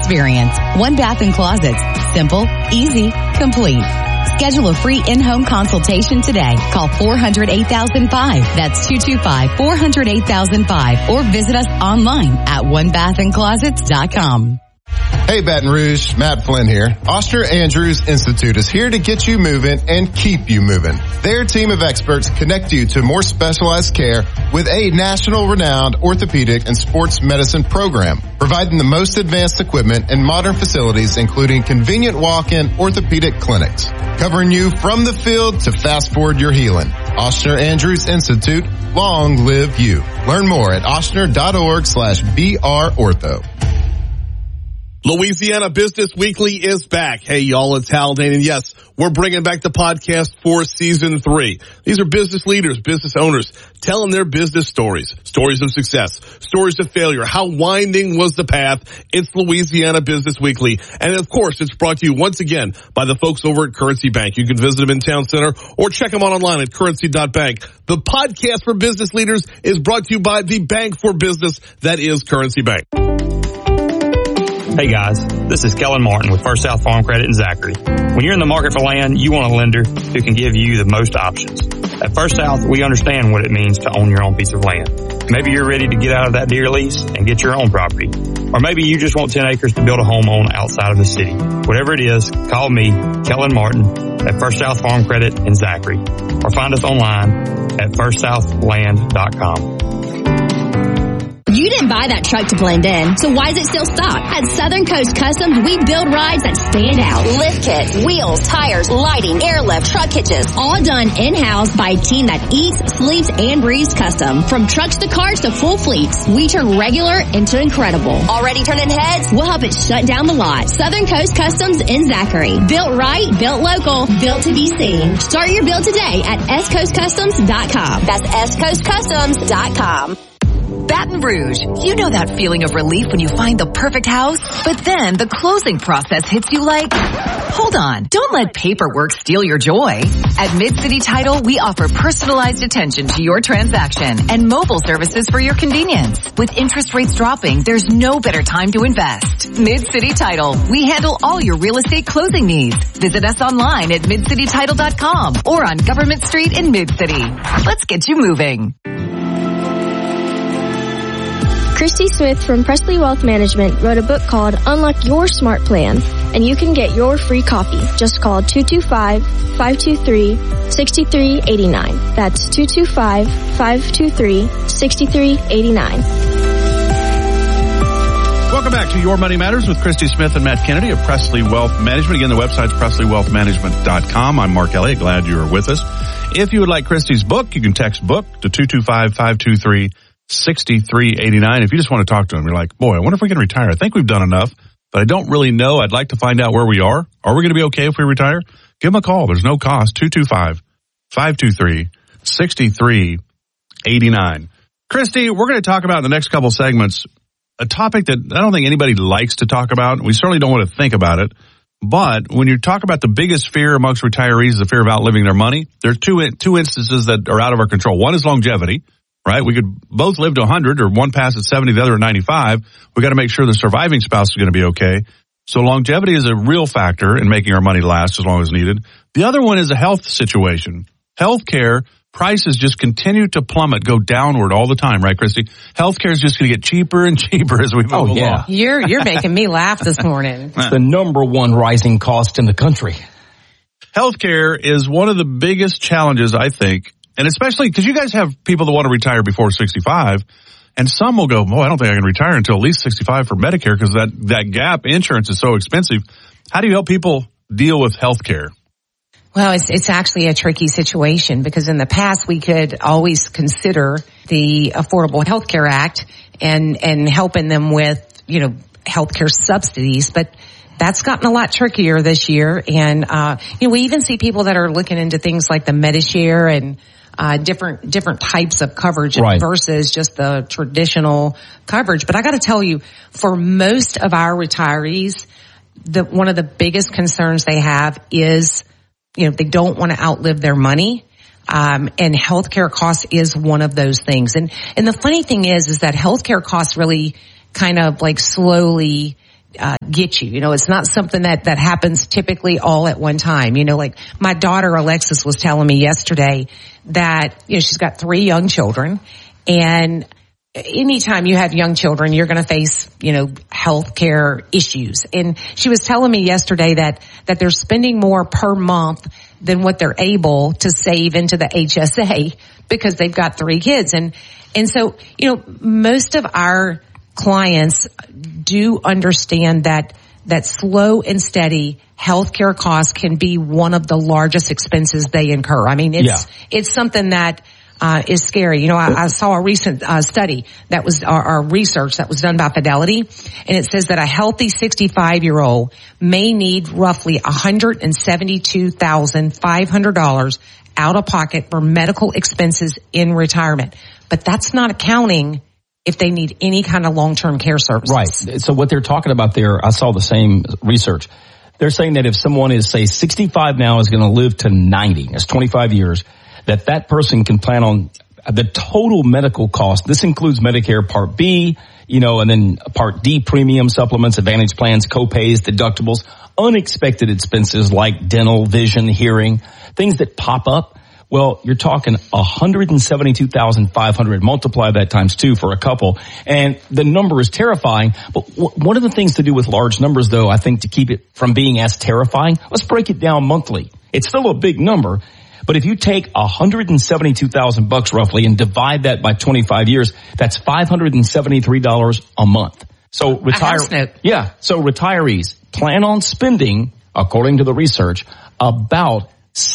experience. One Bath & Closets. Simple, easy, complete. Schedule a free in-home consultation today. Call 400-8005. That's 225-400-8005. Or visit us online at onebathandclosets.com. Hey Baton Rouge, Matt Flynn here. Oster Andrews Institute is here to get you moving and keep you moving. Their team of experts connect you to more specialized care with a national renowned orthopedic and sports medicine program, providing the most advanced equipment and modern facilities, including convenient walk-in orthopedic clinics, covering you from the field to fast forward your healing. Oster Andrews Institute, long live you. Learn more at ostner.org/BRortho. Louisiana Business Weekly is back. Hey, y'all, it's Haldane, and yes, we're bringing back the podcast for season 3. These are business leaders, business owners, telling their business stories, stories of success, stories of failure. How winding was the path? It's Louisiana Business Weekly. And of course, it's brought to you once again by the folks over at Currency Bank. You can visit them in Town Center or check them out online at currency.bank. The podcast for business leaders is brought to you by the bank for business that is Currency Bank. Hey guys, this is Kellen Martin with First South Farm Credit in Zachary. When you're in the market for land, you want a lender who can give you the most options. At First South, we understand what it means to own your own piece of land. Maybe you're ready to get out of that deer lease and get your own property. Or maybe you just want 10 acres to build a home on outside of the city. Whatever it is, call me, Kellen Martin, at First South Farm Credit in Zachary. Or find us online at firstsouthland.com. You didn't buy that truck to blend in, so why is it still stock? At Southern Coast Customs, we build rides that stand out. Lift kits, wheels, tires, lighting, airlift, truck hitches, all done in-house by a team that eats, sleeps, and breathes custom. From trucks to cars to full fleets, we turn regular into incredible. Already turning heads? We'll help it shut down the lot. Southern Coast Customs in Zachary. Built right, built local, built to be seen. Start your build today at scoastcustoms.com. That's scoastcustoms.com. Baton Rouge, you know that feeling of relief when you find the perfect house? But then the closing process hits you like, hold on, don't let paperwork steal your joy. At Mid-City Title, we offer personalized attention to your transaction and mobile services for your convenience. With interest rates dropping, there's no better time to invest. Mid-City Title, we handle all your real estate closing needs. Visit us online at midcitytitle.com or on Government Street in Mid-City. Let's get you moving. Christy Smith from Presley Wealth Management wrote a book called Unlock Your Smart Plan, and you can get your free copy. Just call 225-523-6389. That's 225-523-6389. Welcome back to Your Money Matters with Christy Smith and Matt Kennedy of Presley Wealth Management. Again, the website's presleywealthmanagement.com. I'm Mark Elliott. Glad you are with us. If you would like Christy's book, you can text book to 225-523-6389. If you just want to talk to him, you're like, boy, I wonder if we can retire. I think we've done enough, but I don't really know. I'd like to find out where we are. Are we going to be okay if we retire? Give him a call. There's no cost. 225-523-6389. Christy, we're going to talk about in the next couple segments a topic that I don't think anybody likes to talk about. We certainly don't want to think about it. But when you talk about the biggest fear amongst retirees is the fear of outliving their money, there's two instances that are out of our control. One is longevity. Right? We could both live to 100 or one pass at 70, the other at 95. We got to make sure the surviving spouse is going to be okay. So longevity is a real factor in making our money last as long as needed. The other one is a health situation. Healthcare prices just continue to plummet, go downward all the time, right, Christy? Healthcare is just going to get cheaper and cheaper as we move along. Yeah. You're making me laugh this morning. It's the number one rising cost in the country. Healthcare is one of the biggest challenges, I think. And especially because you guys have people that want to retire before 65, and some will go, I don't think I can retire until at least 65 for Medicare because that gap insurance is so expensive. How do you help people deal with health care? Well, it's actually a tricky situation because in the past we could always consider the Affordable Health Care Act and helping them with, health care subsidies, but that's gotten a lot trickier this year. And, we even see people that are looking into things like the Medishare and different types of coverage versus just the traditional coverage. But I got to tell you, for most of our retirees, one of the biggest concerns they have is, they don't want to outlive their money. And healthcare costs is one of those things. And the funny thing is that healthcare costs really kind of like slowly get you. You know, it's not something that happens typically all at one time. You know, like my daughter Alexis was telling me yesterday that, you know, she's got 3 young children, and anytime you have young children, you're going to face, you know, healthcare issues. And she was telling me yesterday that they're spending more per month than what they're able to save into the HSA because they've got 3 kids. And so, you know, most of our clients do understand that slow and steady healthcare costs can be one of the largest expenses they incur. I mean, it's something that is scary. You know, I saw a recent study that was our research that was done by Fidelity, and it says that a healthy 65-year-old may need roughly $172,500 out of pocket for medical expenses in retirement. But that's not accounting if they need any kind of long-term care services. Right. So what they're talking about there, I saw the same research. They're saying that if someone is, say, 65 now is going to live to 90, that's 25 years, that person can plan on the total medical cost. This includes Medicare Part B, you know, and then Part D premium supplements, advantage plans, co-pays, deductibles, unexpected expenses like dental, vision, hearing, things that pop up. Well, you're talking $172,500. Multiply that times 2 for a couple. And the number is terrifying. But one of the things to do with large numbers, though, I think to keep it from being as terrifying, let's break it down monthly. It's still a big number. But if you take $172,000 roughly and divide that by 25 years, that's $573 a month. So retirees plan on spending, according to the research, about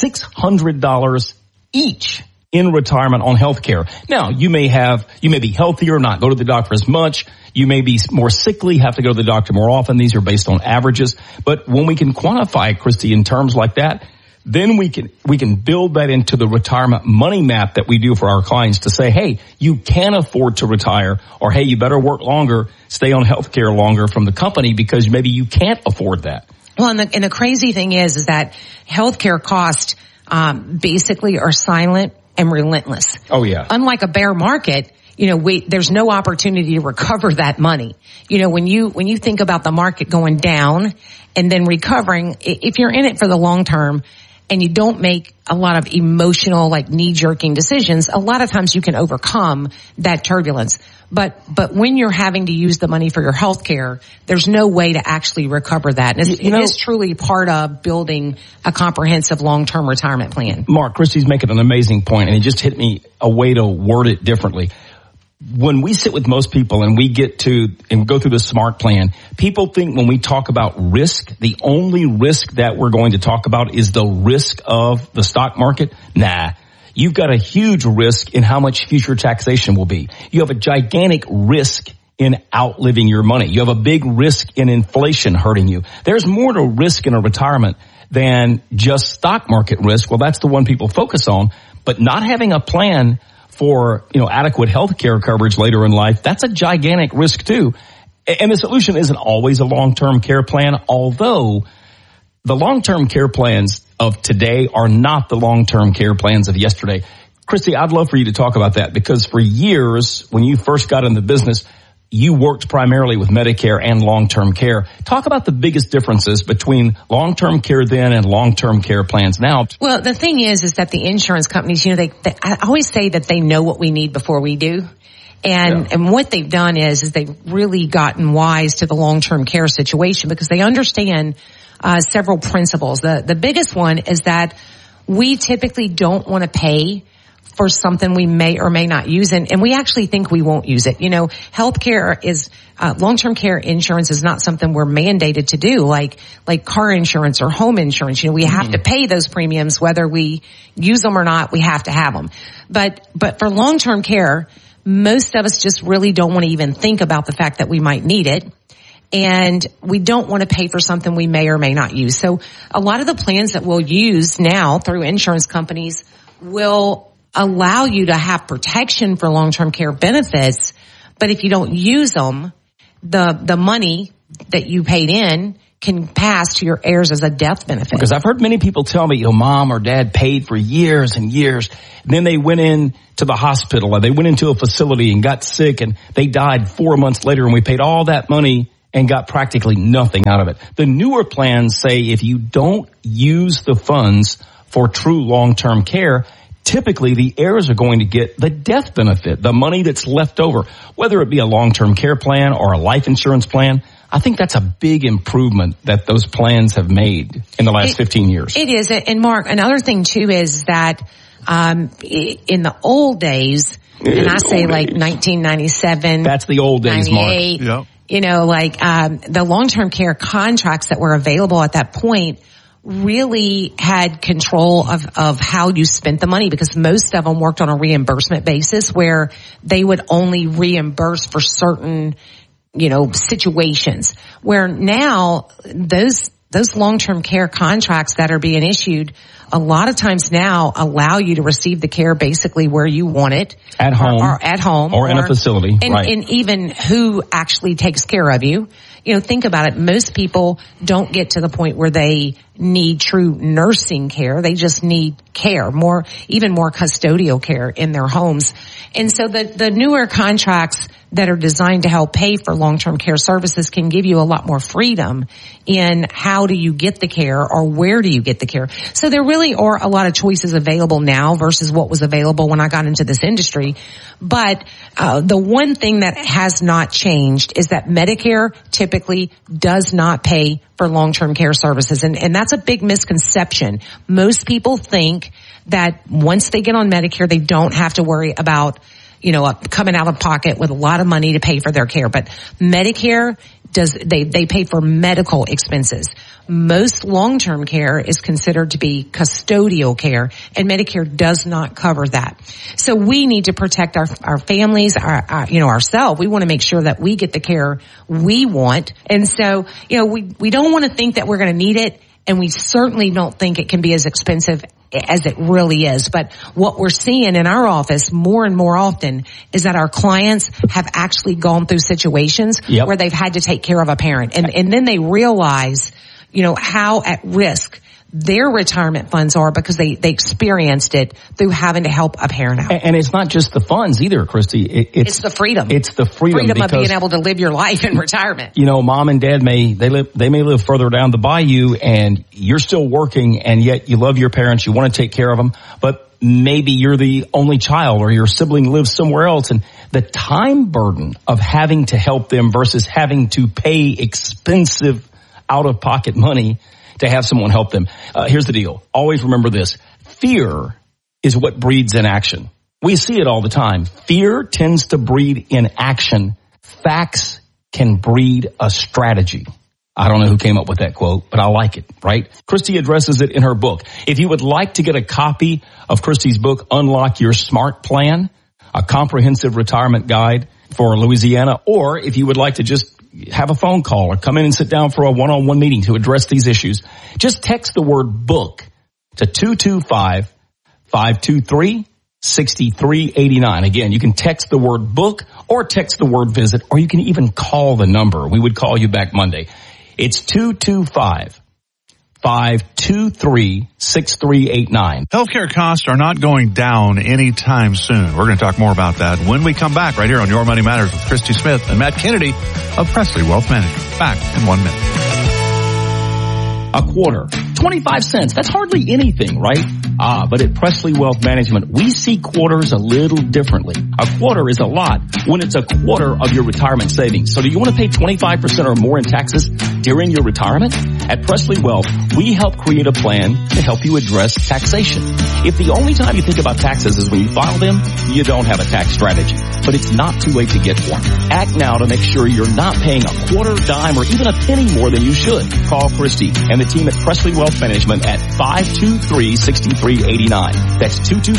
$600 each in retirement on health care. Now, you may be healthier, not go to the doctor as much. You may be more sickly, have to go to the doctor more often. These are based on averages. But when we can quantify, Christy, in terms like that, then we can build that into the retirement money map that we do for our clients to say, hey, you can afford to retire, or hey, you better work longer, stay on health care longer from the company because maybe you can't afford that. Well, and the crazy thing is that healthcare costs basically are silent and relentless. Oh yeah. Unlike a bear market, you know, there's no opportunity to recover that money. You know, when you think about the market going down and then recovering, if you're in it for the long term and you don't make a lot of emotional, like knee-jerking decisions, a lot of times you can overcome that turbulence. But when you're having to use the money for your health care, there's no way to actually recover that. And it is truly part of building a comprehensive long-term retirement plan. Mark, Christy's making an amazing point, and it just hit me a way to word it differently. When we sit with most people and we go through the SMART plan, people think when we talk about risk, the only risk that we're going to talk about is the risk of the stock market. Nah. You've got a huge risk in how much future taxation will be. You have a gigantic risk in outliving your money. You have a big risk in inflation hurting you. There's more to risk in a retirement than just stock market risk. Well, that's the one people focus on. But not having a plan for, you know, adequate health care coverage later in life, that's a gigantic risk too. And the solution isn't always a long-term care plan, although the long-term care plans of today are not the long-term care plans of yesterday. Christy, I'd love for you to talk about that because for years, when you first got in the business, you worked primarily with Medicare and long-term care. Talk about the biggest differences between long-term care then and long-term care plans now. Well, the thing is that the insurance companies, you know, I always say that they know what we need before we do. And what they've done is they've really gotten wise to the long-term care situation because they understand several principles. The biggest one is that we typically don't want to pay for something we may or may not use, and we actually think we won't use it. You know, healthcare is long-term care insurance is not something we're mandated to do, like car insurance or home insurance. You know, we have to pay those premiums whether we use them or not. We have to have them. But for long-term care, most of us just really don't want to even think about the fact that we might need it. And we don't want to pay for something we may or may not use. So a lot of the plans that we'll use now through insurance companies will allow you to have protection for long-term care benefits. But if you don't use them, the money that you paid in can pass to your heirs as a death benefit. Because I've heard many people tell me, mom or dad paid for years and years. And then they went in to the hospital or they went into a facility and got sick and they died 4 months later and we paid all that money and got practically nothing out of it. The newer plans say if you don't use the funds for true long-term care, typically the heirs are going to get the death benefit, the money that's left over, whether it be a long-term care plan or a life insurance plan. I think that's a big improvement that those plans have made in the last 15 years. It is. And Mark, another thing too is that in the old days, and I say like 1997. That's the old days, Mark. Yep. You know, like the long-term care contracts that were available at that point really had control of how you spent the money, because most of them worked on a reimbursement basis where they would only reimburse for certain, you know, situations, where now those long-term care contracts that are being issued a lot of times now allow you to receive the care basically where you want it. At home. Or at home. Or in a facility. Right. And even who actually takes care of you. You know, think about it. Most people don't get to the point where they need true nursing care. They just need care, even more custodial care in their homes. And so the newer contracts that are designed to help pay for long-term care services can give you a lot more freedom in how do you get the care or where do you get the care. So there really are a lot of choices available now versus what was available when I got into this industry. But the one thing that has not changed is that Medicare typically does not pay for long-term care services. And that's a big misconception. Most people think that once they get on Medicare, they don't have to worry about, you know, coming out of pocket with a lot of money to pay for their care. But Medicare they pay for medical expenses. Most long-term care is considered to be custodial care, and Medicare does not cover that. So we need to protect our families, ourselves. We want to make sure that we get the care we want. And so, you know, we don't want to think that we're going to need it, and we certainly don't think it can be as expensive as it really is. But what we're seeing in our office more and more often is that our clients have actually gone through situations where they've had to take care of a parent. And then they realize, you know, how at risk their retirement funds are because they experienced it through having to help a parent out. And it's not just the funds either, Christy. It's the freedom. It's the freedom of being able to live your life in retirement. You know, mom and dad may live further down the bayou, and you're still working, and yet you love your parents. You want to take care of them, but maybe you're the only child or your sibling lives somewhere else, and the time burden of having to help them versus having to pay expensive out-of-pocket money to have someone help them. Here's the deal. Always remember this. Fear is what breeds inaction. We see it all the time. Fear tends to breed inaction. Facts can breed a strategy. I don't know who came up with that quote, but I like it, right? Christy addresses it in her book. If you would like to get a copy of Christy's book, Unlock Your Smart Plan, a comprehensive retirement guide for Louisiana, or if you would like to just have a phone call or come in and sit down for a one-on-one meeting to address these issues, just text the word book to 225-523-6389. Again, you can text the word book or text the word visit, or you can even call the number. We would call you back Monday. It's 225-523-6389. Healthcare costs are not going down anytime soon. We're going to talk more about that when we come back right here on Your Money Matters with Christy Smith and Matt Kennedy of Presley Wealth Management. Back in 1 minute. A quarter, 25 cents. That's hardly anything, right? But at Presley Wealth Management, we see quarters a little differently. A quarter is a lot when it's a quarter of your retirement savings. So do you want to pay 25% or more in taxes during your retirement? At Presley Wealth, we help create a plan to help you address taxation. If the only time you think about taxes is when you file them, you don't have a tax strategy. But it's not too late to get one. Act now to make sure you're not paying a quarter, dime, or even a penny more than you should. Call Christy and the team at Presley Wealth Management at 523-6389. That's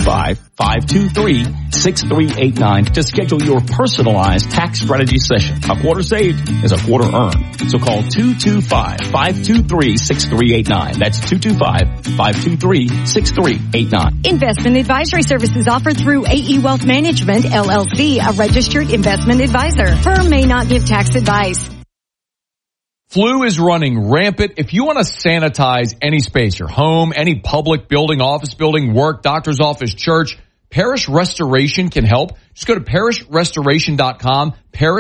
225-523-6389 to schedule your personalized tax strategy session. A quarter saved is a quarter earned. So call 225-523-6389. That's 225-523-6389. Investment advisory services offered through AE Wealth Management, LLC, a registered investment advisor. Firm may not give tax advice. Flu is running rampant. If you want to sanitize any space, your home, any public building, office building, work, doctor's office, church, Parish Restoration can help. Just go to parishrestoration.com,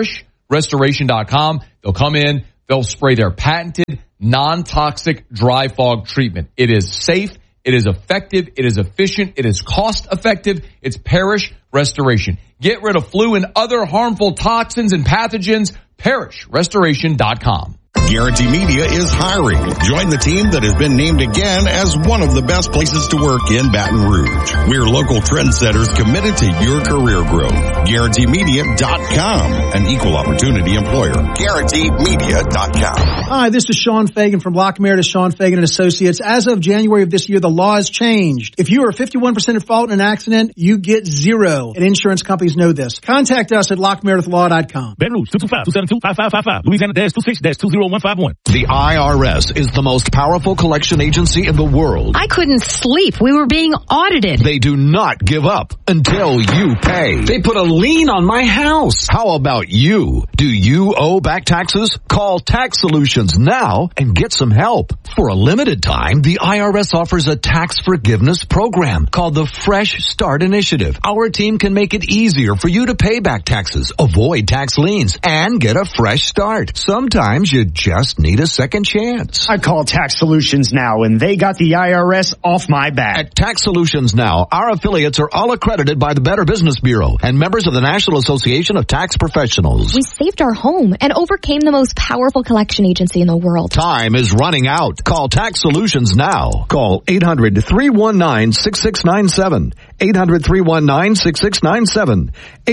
Restoration.com. They'll come in, they'll spray their patented non-toxic dry fog treatment. It is safe, it is effective, it is efficient, it is cost effective. It's Parrish Restoration. Get rid of flu and other harmful toxins and pathogens. ParrishRestoration.com. Guarantee Media is hiring. Join the team that has been named again as one of the best places to work in Baton Rouge. We're local trendsetters committed to your career growth. GuaranteeMedia.com, an equal opportunity employer. GuaranteeMedia.com. Hi, this is Sean Fagan from Lockmeyer to Sean Fagan and Associates. As of January of this year, the law has changed. If you are 51% at fault in an accident, you get zero. And insurance companies know this. Contact us at LockmeyerWithLaw.com. Baton Rouge, 225-272-5555. Louisiana, -26-201. The IRS is the most powerful collection agency in the world. I couldn't sleep. We were being audited. They do not give up until you pay. They put a lien on my house. How about you? Do you owe back taxes? Call Tax Solutions now and get some help. For a limited time, the IRS offers a tax forgiveness program called the Fresh Start Initiative. Our team can make it easier for you to pay back taxes, avoid tax liens, and get a fresh start. Sometimes you just need a second chance. I call Tax Solutions Now, and they got the IRS off my back. At Tax Solutions Now, our affiliates are all accredited by the Better Business Bureau and members of the National Association of Tax Professionals. We saved our home and overcame the most powerful collection agency in the world. Time is running out. Call Tax Solutions now. Call 800-319-6697. 800-319-6697.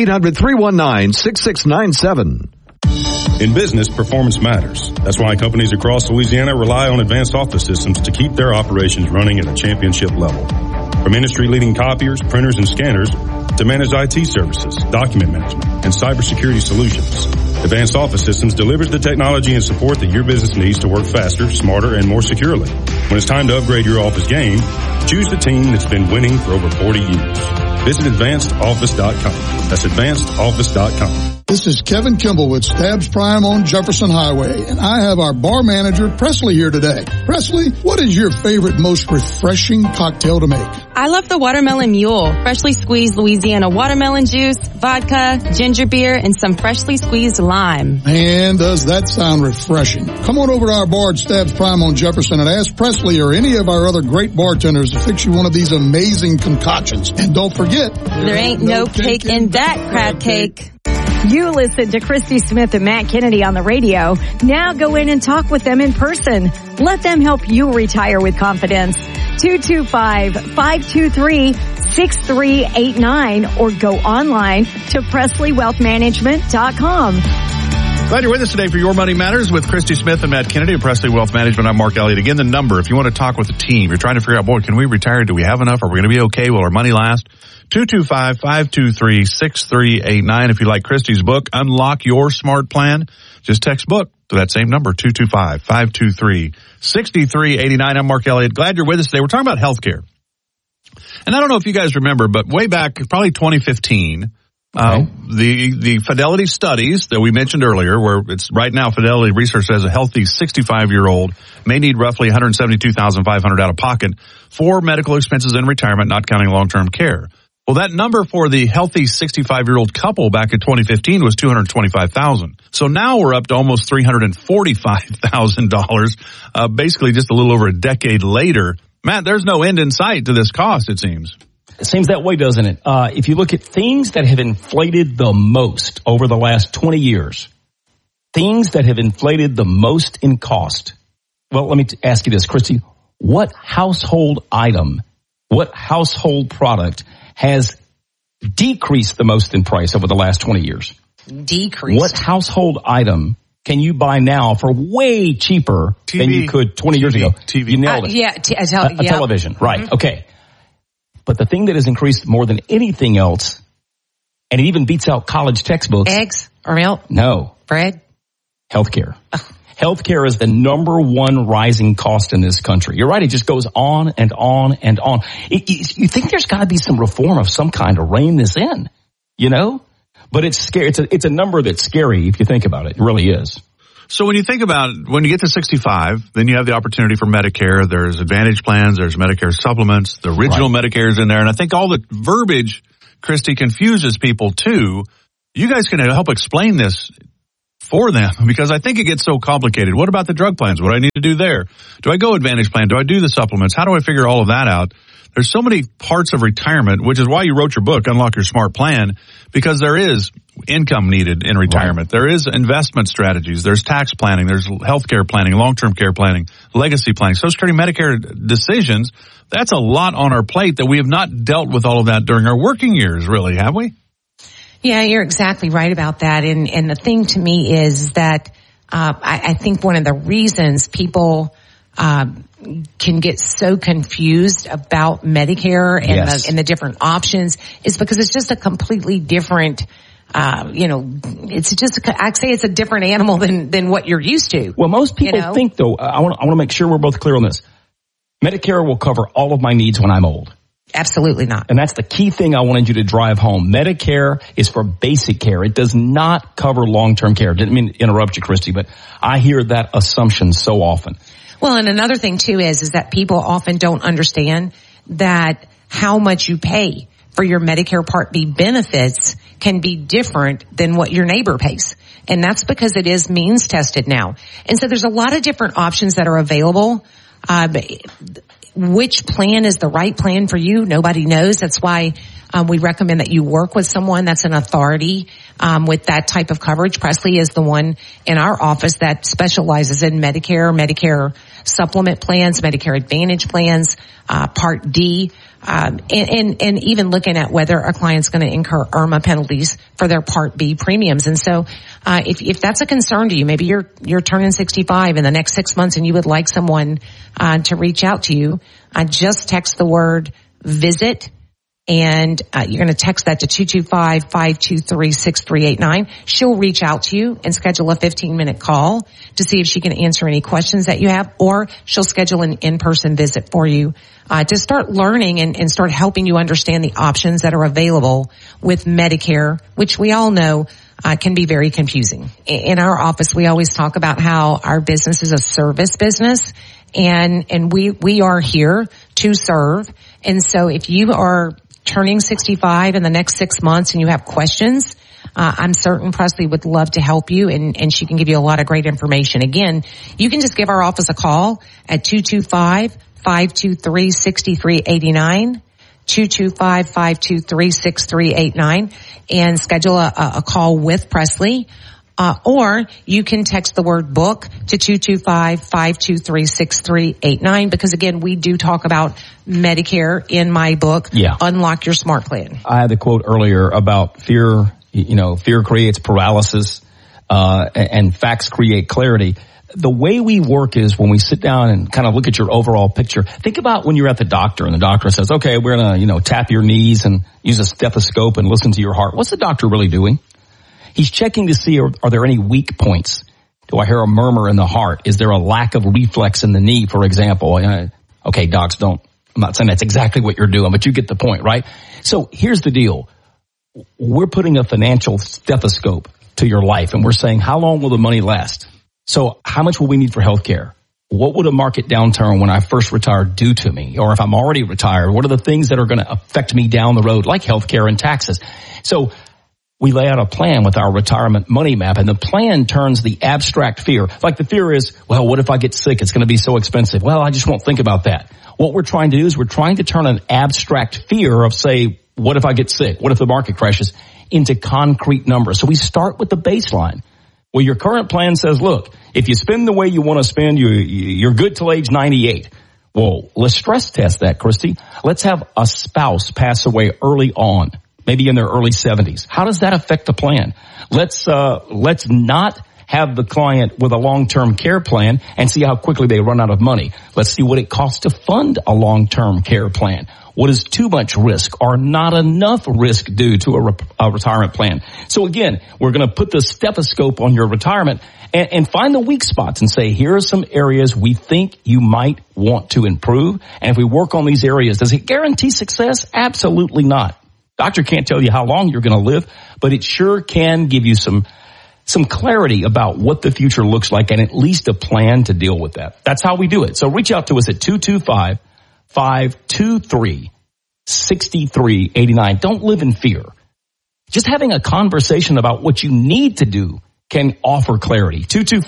800-319-6697. In business, performance matters. That's why companies across Louisiana rely on advanced office systems to keep their operations running at a championship level. From industry-leading copiers, printers, and scanners to managed IT services, document management, and cybersecurity solutions, Advanced Office Systems delivers the technology and support that your business needs to work faster, smarter, and more securely. When it's time to upgrade your office game, choose the team that's been winning for over 40 years. Visit AdvancedOffice.com. That's AdvancedOffice.com. This is Kevin Kimball with Stabs Prime on Jefferson Highway, and I have our bar manager, Presley, here today. Presley, what is your favorite, most refreshing cocktail to make? I love the Watermelon Mule. Freshly squeezed Louisiana watermelon juice, vodka, ginger beer, and some freshly squeezed lime. Man, does that sound refreshing. Come on over to our bar at Stabs Prime on Jefferson and ask Presley or any of our other great bartenders to fix you one of these amazing concoctions. And don't forget, there ain't no cake in that crab cake. You listen to Christy Smith and Matt Kennedy on the radio. Now go in and talk with them in person. Let them help you retire with confidence. 225-523-6389 or go online to PresleyWealthManagement.com. Glad you're with us today for Your Money Matters with Christy Smith and Matt Kennedy of Presley Wealth Management. I'm Mark Elliott. Again, the number, if you want to talk with the team, you're trying to figure out, boy, can we retire? Do we have enough? Are we going to be okay? Will our money last? 225-523-6389. If you like Christy's book, Unlock Your Smart Plan, just text book to that same number, 225-523-6389. I'm Mark Elliott. Glad you're with us today. We're talking about healthcare. And I don't know if you guys remember, but way back, probably 2015, the Fidelity studies that we mentioned earlier, where it's right now Fidelity Research says a healthy 65-year-old may need roughly $172,500 out of pocket for medical expenses in retirement, not counting long-term care. Well, that number for the healthy 65-year-old couple back in 2015 was $225,000. So now we're up to almost $345,000, basically just a little over a decade later. Matt, there's no end in sight to this cost, it seems. It seems that way, doesn't it? If you look at things that have inflated the most over the last 20 years, things that have inflated the most in cost. Well, let me ask you this, Christy. What household item, what household product has decreased the most in price over the last 20 years? Decreased. What household item can you buy now for way cheaper than you could 20 years ago? TV. You nailed it. Yeah, a television. Right. Mm-hmm. Okay. But the thing that has increased more than anything else, and it even beats out college textbooks. Eggs or milk? No. Bread? Healthcare. Healthcare is the number one rising cost in this country. You're right. It just goes on and on and on. You think there's got to be some reform of some kind to rein this in, you know? But it's scary. It's a number that's scary if you think about it. It really is. So when you think about it, when you get to 65, then you have the opportunity for Medicare. There's Advantage plans. There's Medicare supplements. The original Medicare is in there. And I think all the verbiage, Christy, confuses people too. You guys can help explain this for them because I think it gets so complicated. What about the drug plans? What do I need to do there? Do I go Advantage Plan? Do I do the supplements? How do I figure all of that out? There's so many parts of retirement, which is why you wrote your book, Unlock Your Smart Plan, because there is income needed in retirement. Right. There is investment strategies. There's tax planning. There's healthcare planning, long-term care planning, legacy planning, Social Security, Medicare decisions. That's a lot on our plate that we have not dealt with all of that during our working years, really, have we? Yeah, you're exactly right about that. And the thing to me is that I think one of the reasons people can get so confused about Medicare and the different options is because it's just a completely different, it's just, I'd say it's a different animal than what you're used to. Well, most people think though, I want to make sure we're both clear on this. Medicare will cover all of my needs when I'm old. Absolutely not. And that's the key thing I wanted you to drive home. Medicare is for basic care. It does not cover long-term care. Didn't mean to interrupt you, Christy, but I hear that assumption so often. Well, and another thing too is that people often don't understand that how much you pay for your Medicare Part B benefits can be different than what your neighbor pays. And that's because it is means tested now. And so there's a lot of different options that are available. Which plan is the right plan for you? Nobody knows. That's why we recommend that you work with someone that's an authority with that type of coverage. Presley is the one in our office that specializes in Medicare supplement plans, Medicare Advantage plans, Part D, and even looking at whether a client's going to incur IRMA penalties for their Part B premiums. And so, if that's a concern to you, maybe you're turning 65 in the next 6 months and you would like someone to reach out to you, just text the word visit. And you're going to text that to 225-523-6389. She'll reach out to you and schedule a 15-minute call to see if she can answer any questions that you have, or she'll schedule an in-person visit for you to start learning and start helping you understand the options that are available with Medicare, which we all know can be very confusing. In our office, we always talk about how our business is a service business, and we are here to serve. And so if you are turning 65 in the next 6 months and you have questions, I'm certain Presley would love to help you, and she can give you a lot of great information. Again, you can just give our office a call at 225-523-6389, 225-523-6389, and schedule a call with Presley. Or you can text the word book to 225-523-6389, because again, we do talk about Medicare in my book, Unlock Your Smart Plan. I had the quote earlier about fear, fear creates paralysis, and facts create clarity. The way we work is when we sit down and kind of look at your overall picture, think about when you're at the doctor and the doctor says, okay, we're going to, tap your knees and use a stethoscope and listen to your heart. What's the doctor really doing? He's checking to see, are there any weak points? Do I hear a murmur in the heart? Is there a lack of reflex in the knee, for example? Okay, docs, I'm not saying that's exactly what you're doing, but you get the point, right? So here's the deal. We're putting a financial stethoscope to your life, and we're saying, how long will the money last? So how much will we need for health care? What would a market downturn when I first retire do to me? Or if I'm already retired, what are the things that are going to affect me down the road, like health care and taxes? So we lay out a plan with our retirement money map, and the plan turns the abstract fear. Like the fear is, well, what if I get sick? It's going to be so expensive. Well, I just won't think about that. What we're trying to do is we're trying to turn an abstract fear of, say, what if I get sick? What if the market crashes? Into concrete numbers. So we start with the baseline. Well, your current plan says, look, if you spend the way you want to spend, you're good till age 98. Well, let's stress test that, Christy. Let's have a spouse pass away early on, maybe in their early 70s. How does that affect the plan? Let's not have the client with a long-term care plan and see how quickly they run out of money. Let's see what it costs to fund a long-term care plan. What is too much risk or not enough risk due to a retirement plan? So again, we're going to put the stethoscope on your retirement and find the weak spots and say, here are some areas we think you might want to improve. And if we work on these areas, does it guarantee success? Absolutely not. Doctor can't tell you how long you're going to live, but it sure can give you some clarity about what the future looks like and at least a plan to deal with that. That's how we do it. So reach out to us at 225-523-6389. Don't live in fear. Just having a conversation about what you need to do can offer clarity.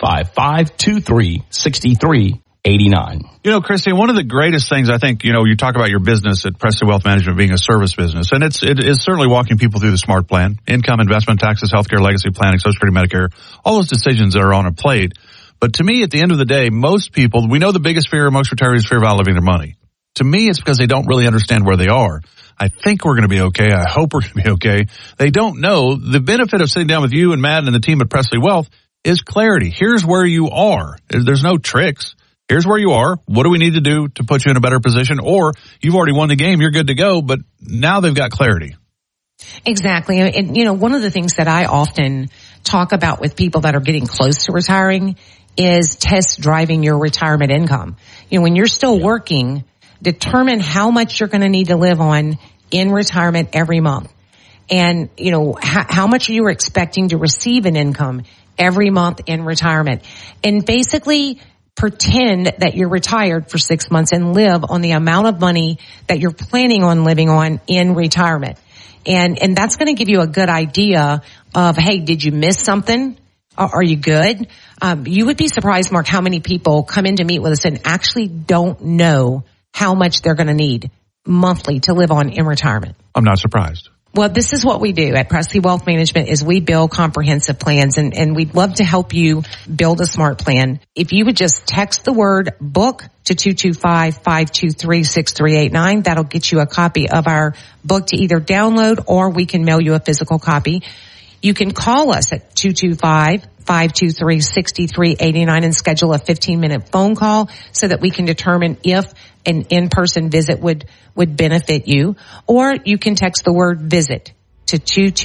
225-523-6389. You know, Christy, one of the greatest things I think, you talk about your business at Presley Wealth Management being a service business, and it is certainly walking people through the SMART plan, income, investment, taxes, healthcare, legacy planning, Social Security, Medicare, all those decisions that are on a plate. But to me, at the end of the day, most people, we know the biggest fear amongst retirees is fear of outliving their money. To me, it's because they don't really understand where they are. I think we're going to be okay. I hope we're going to be okay. They don't know the benefit of sitting down with you and Matt and the team at Presley Wealth is clarity. Here's where you are. There's no tricks. Here's where you are. What do we need to do to put you in a better position? Or you've already won the game. You're good to go. But now they've got clarity. Exactly. And, one of the things that I often talk about with people that are getting close to retiring is test driving your retirement income. When you're still working, determine how much you're going to need to live on in retirement every month. And, how much you are expecting to receive in income every month in retirement. And basically pretend that you're retired for 6 months and live on the amount of money that you're planning on living on in retirement. And that's going to give you a good idea of, hey, did you miss something? Are you good? You would be surprised, Mark, how many people come in to meet with us and actually don't know how much they're going to need monthly to live on in retirement. I'm not surprised. Well, this is what we do at Presley Wealth Management is we build comprehensive plans and we'd love to help you build a smart plan. If you would just text the word book to 225-523-6389, that'll get you a copy of our book to either download or we can mail you a physical copy. You can call us at 225-523-6389 and schedule a 15-minute phone call so that we can determine if an in-person visit would benefit you. Or you can text the word visit to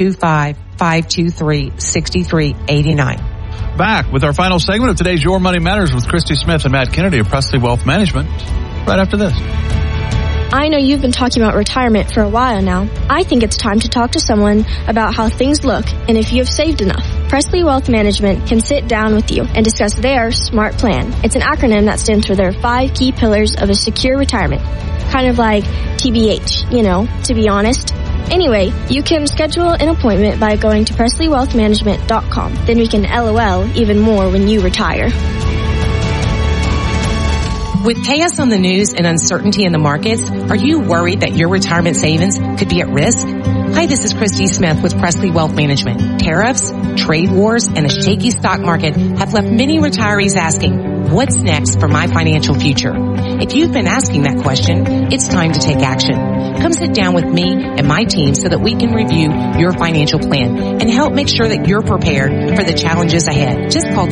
225-523-6389. Back with our final segment of today's Your Money Matters with Christy Smith and Matt Kennedy of Presley Wealth Management right after this. I know you've been talking about retirement for a while now. I think it's time to talk to someone about how things look and if you have saved enough. Presley Wealth Management can sit down with you and discuss their SMART plan. It's an acronym that stands for their 5 key pillars of a secure retirement. Kind of like TBH, to be honest. Anyway, you can schedule an appointment by going to PresleyWealthManagement.com. Then we can LOL even more when you retire. With chaos on the news and uncertainty in the markets, are you worried that your retirement savings could be at risk? Hi, this is Christy Smith with Presley Wealth Management. Tariffs, trade wars, and a shaky stock market have left many retirees asking, what's next for my financial future? If you've been asking that question, it's time to take action. Come sit down with me and my team so that we can review your financial plan and help make sure that you're prepared for the challenges ahead. Just call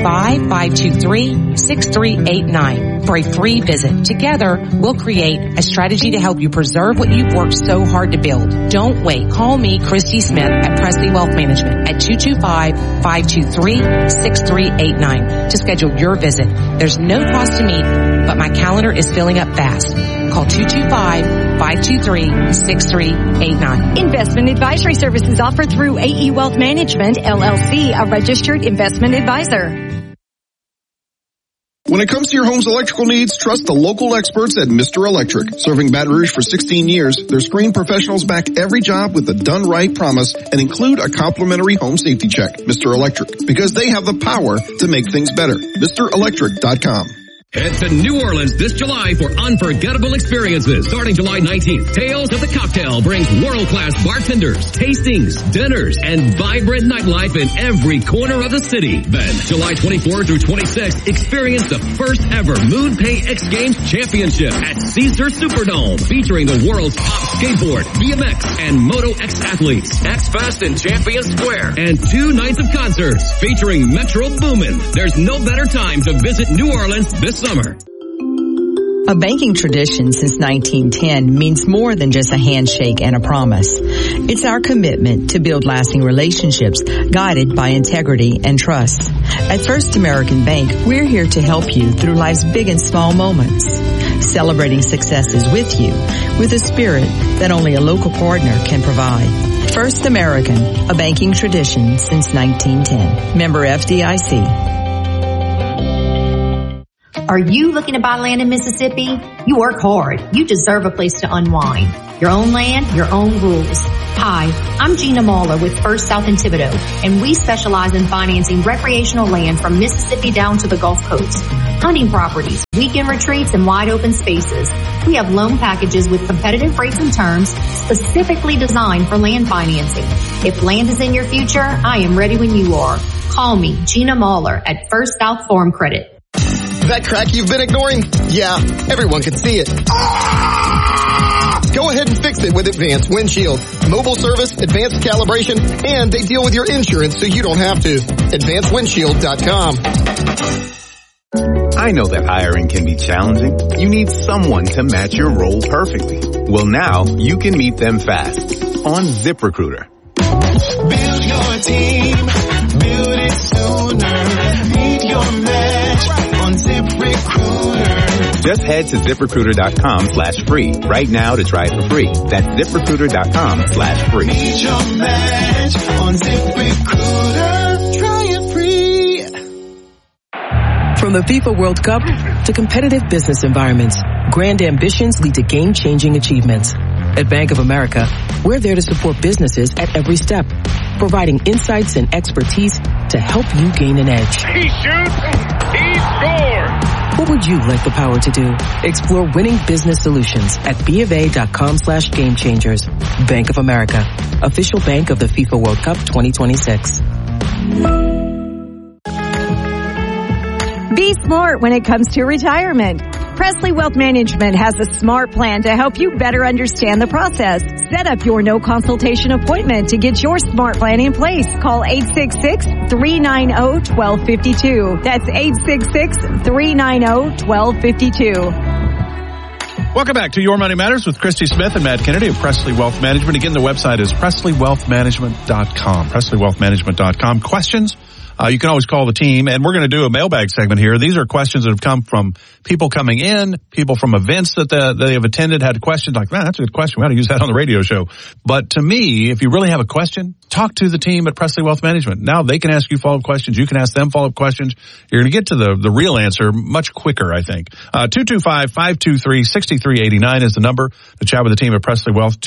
225-523-6389 for a free visit. Together, we'll create a strategy to help you preserve what you've worked so hard to build. Don't wait. Call me, Christy Smith, at Presley Wealth Management at 225-523-6389 to schedule your visit. There's no cost to meet, but my calendar is filling up fast. Call 225-523-6389. Investment advisory services offered through AE Wealth Management, LLC, a registered investment advisor. When it comes to your home's electrical needs, trust the local experts at Mr. Electric. Serving Baton Rouge for 16 years, their screened professionals back every job with a done right promise and include a complimentary home safety check. Mr. Electric, because they have the power to make things better. MrElectric.com. Head to New Orleans this July for unforgettable experiences. Starting July 19th, Tales of the Cocktail brings world-class bartenders, tastings, dinners, and vibrant nightlife in every corner of the city. Then, July 24 through 26, experience the first ever MoonPay X Games Championship at Caesars Superdome, featuring the world's top skateboard, BMX, and Moto X athletes. X Fest in Champion Square, and 2 nights of concerts featuring Metro Boomin. There's no better time to visit New Orleans this summer. A banking tradition since 1910 means more than just a handshake and a promise. It's our commitment to build lasting relationships guided by integrity and trust. At First American Bank, we're here to help you through life's big and small moments, celebrating successes with you with a spirit that only a local partner can provide. First American, a banking tradition since 1910. Member FDIC. Are you looking to buy land in Mississippi? You work hard. You deserve a place to unwind. Your own land, your own rules. Hi, I'm Gina Mahler with First South in Thibodaux, and we specialize in financing recreational land from Mississippi down to the Gulf Coast. Hunting properties, weekend retreats, and wide open spaces. We have loan packages with competitive rates and terms specifically designed for land financing. If land is in your future, I am ready when you are. Call me, Gina Mahler, at First South Farm Credit. That crack you've been ignoring? Yeah, everyone can see it. Go ahead and fix it with Advanced Windshield. Mobile service, advanced calibration, and they deal with your insurance so you don't have to. AdvancedWindshield.com. I know that hiring can be challenging. You need someone to match your role perfectly. Well, now you can meet them fast on ZipRecruiter. Build your team. Build it sooner. Meet your match on ZipRecruiter. Just head to ZipRecruiter.com/free right now to try it for free. That's ZipRecruiter.com/free. Meet your match on ZipRecruiter. Try it free. From the FIFA World Cup to competitive business environments, grand ambitions lead to game-changing achievements. At Bank of America, we're there to support businesses at every step, providing insights and expertise to help you gain an edge. He shoots, he scores! What would you like the power to do? Explore winning business solutions at BofA.com/gamechangers. Bank of America, official bank of the FIFA World Cup 2026. Be smart when it comes to retirement. Presley Wealth Management has a smart plan to help you better understand the process. Set up your no consultation appointment to get your smart plan in place. Call 866-390-1252. That's 866-390-1252. Welcome back to Your Money Matters with Christy Smith and Matt Kennedy of Presley Wealth Management. Again, the website is PresleyWealthManagement.com. PresleyWealthManagement.com. Questions? You can always call the team, and we're going to do a mailbag segment here. These are questions that have come from people coming in, people from events that they have attended, had questions like, man, that's a good question. We ought to use that on the radio show. But to me, if you really have a question, talk to the team at Presley Wealth Management. Now they can ask you follow-up questions. You can ask them follow-up questions. You're going to get to the real answer much quicker, I think. 225-523-6389 is the number to chat with the team at Presley Wealth.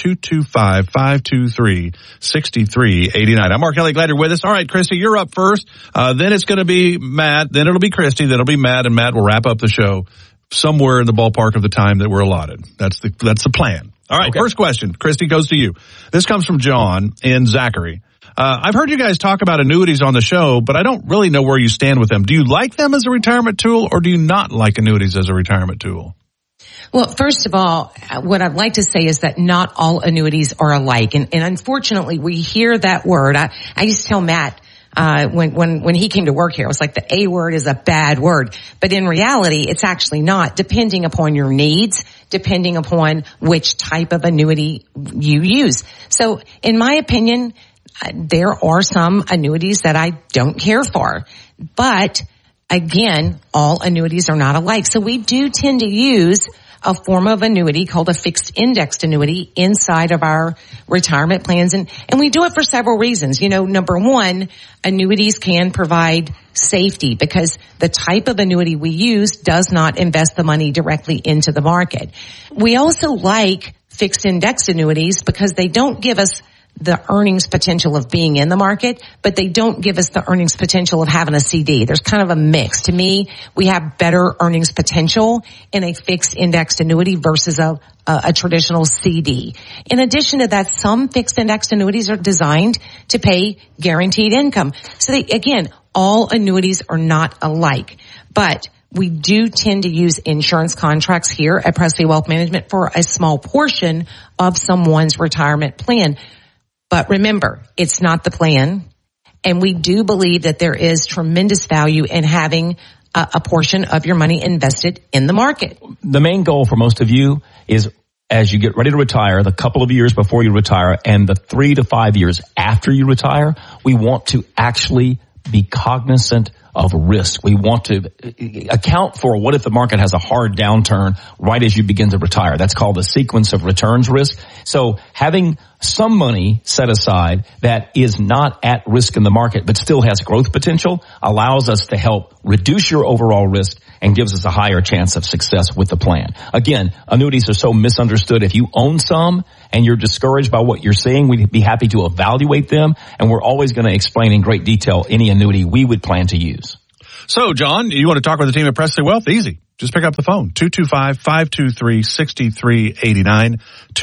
225-523-6389. I'm Mark Kelly. Glad you're with us. All right, Christy, you're up first. Then it's going to be Matt. Then it'll be Christy. Then it'll be Matt, and Matt will wrap up the show somewhere in the ballpark of the time that we're allotted. That's the plan. All right. Okay. First question, Christy, goes to you. This comes from John in Zachary. I've heard you guys talk about annuities on the show, but I don't really know where you stand with them. Do you like them as a retirement tool, or do you not like annuities as a retirement tool? Well, first of all, what I'd like to say is that not all annuities are alike. And unfortunately, we hear that word. I used to tell Matt, when he came to work here, it was like the A word is a bad word. But in reality, it's actually not, depending upon your needs, depending upon which type of annuity you use. So in my opinion, there are some annuities that I don't care for. But again, all annuities are not alike. So we do tend to use a form of annuity called a fixed indexed annuity inside of our retirement plans. And we do it for several reasons. You know, number one, annuities can provide safety because the type of annuity we use does not invest the money directly into the market. We also like fixed indexed annuities because they don't give us the earnings potential of being in the market, but they don't give us the earnings potential of having a CD. There's kind of a mix. To me, we have better earnings potential in a fixed indexed annuity versus a traditional CD. In addition to that, some fixed indexed annuities are designed to pay guaranteed income. So again, all annuities are not alike, but we do tend to use insurance contracts here at Presley Wealth Management for a small portion of someone's retirement plan. But remember, it's not the plan. And we do believe that there is tremendous value in having a portion of your money invested in the market. The main goal for most of you is as you get ready to retire, the couple of years before you retire and the 3 to 5 years after you retire, we want to actually be cognizant of risk. We want to account for what if the market has a hard downturn right as you begin to retire. That's called the sequence of returns risk. So having some money set aside that is not at risk in the market but still has growth potential allows us to help reduce your overall risk and gives us a higher chance of success with the plan. Again, annuities are so misunderstood. If you own some and you're discouraged by what you're seeing, we'd be happy to evaluate them, and we're always going to explain in great detail any annuity we would plan to use. So, John, you want to talk with the team at Presley Wealth? Easy. Just pick up the phone, 225-523-6389,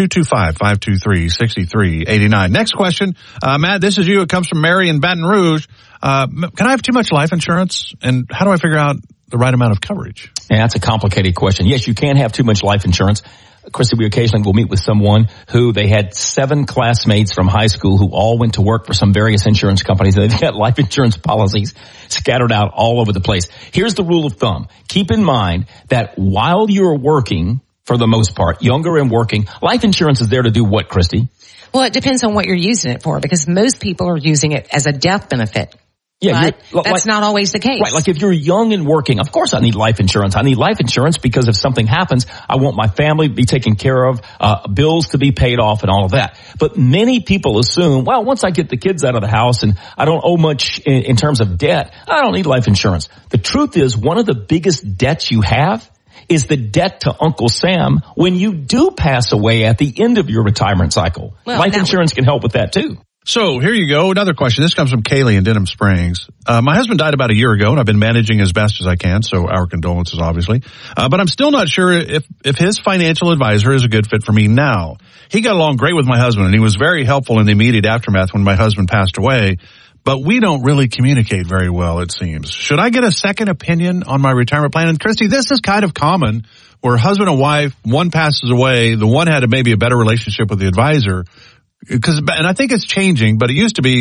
225-523-6389. Next question, Matt, this is you. It comes from Mary in Baton Rouge. Can I have too much life insurance, and how do I figure out the right amount of coverage? Yeah, that's a complicated question. Yes, you can have too much life insurance. Christy, we occasionally will meet with someone who they had 7 classmates from high school who all went to work for some various insurance companies, and they've got life insurance policies scattered out all over the place. Here's the rule of thumb. Keep in mind that while you're working, for the most part, younger and working, life insurance is there to do what, Christy? Well, it depends on what you're using it for, because most people are using it as a death benefit. Yeah, but that's not always the case. Right, like if you're young and working, of course I need life insurance. I need life insurance because if something happens, I want my family to be taken care of, bills to be paid off and all of that. But many people assume, well, once I get the kids out of the house and I don't owe much in terms of debt, I don't need life insurance. The truth is, one of the biggest debts you have is the debt to Uncle Sam when you do pass away at the end of your retirement cycle. Well, life insurance can help with that too. So here you go. Another question. This comes from Kaylee in Denham Springs. My husband died about a year ago, and I've been managing as best as I can, so our condolences, obviously. But I'm still not sure if his financial advisor is a good fit for me now. He got along great with my husband, and he was very helpful in the immediate aftermath when my husband passed away. But we don't really communicate very well, it seems. Should I get a second opinion on my retirement plan? And Christy, this is kind of common where husband and wife, one passes away, the one had maybe a better relationship with the advisor. And I think it's changing, but it used to be,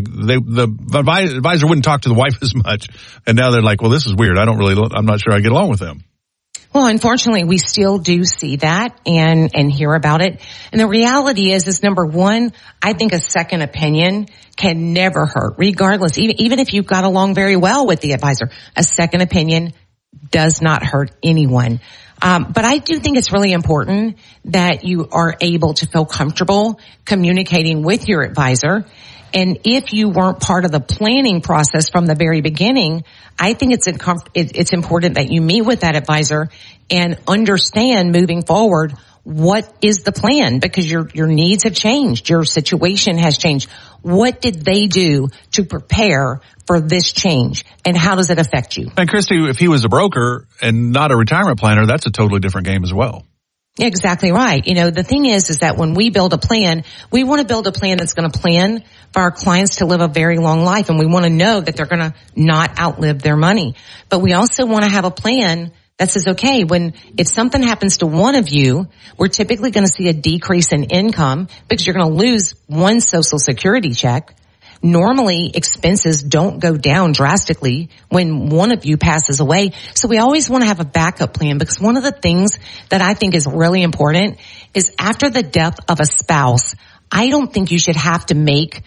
the advisor wouldn't talk to the wife as much. And now they're like, well, this is weird. I'm not sure I get along with them. Well, unfortunately, we still do see that and hear about it. And the reality is number one, I think a second opinion can never hurt, regardless. Even if you got along very well with the advisor, a second opinion does not hurt anyone. But I do think it's really important that you are able to feel comfortable communicating with your advisor. And if you weren't part of the planning process from the very beginning, I think it's important that you meet with that advisor and understand moving forward what is the plan, because your needs have changed, your situation has changed. What did they do to prepare for this change, and how does it affect you? And Christy, if he was a broker and not a retirement planner, that's a totally different game as well. Exactly right. The thing is that when we build a plan, we want to build a plan that's going to plan for our clients to live a very long life, and we want to know that they're going to not outlive their money. But we also want to have a plan that says, okay, if something happens to one of you, we're typically going to see a decrease in income because you're going to lose one Social Security check. Normally, expenses don't go down drastically when one of you passes away. So we always want to have a backup plan, because one of the things that I think is really important is after the death of a spouse, I don't think you should have to make